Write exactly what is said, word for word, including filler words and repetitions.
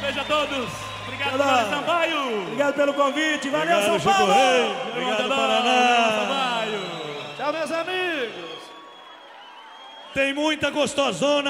beijo a todos. Obrigado, Paulo Sampaio. Obrigado pelo convite. Valeu, Obrigado, São Paulo. Chico Rei. Obrigado, Paraná. Tchau, meus amigos. Tem muita gostosona.